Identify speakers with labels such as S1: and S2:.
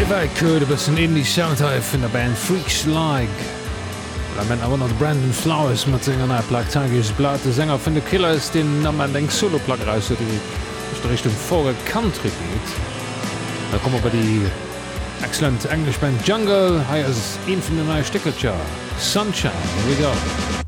S1: de bessen indie Soundtype vun der Band Freaks Like. Men awer noch Brandon Flowers mat senger na Plagtages Blatt de Sänger vun de Killers den am eng Soloplag raus der Richtung vorre Country geht. Da kommen bei die excellent English Band Jungle, hi as een vun de neue Stickercher Sunshine, here we go.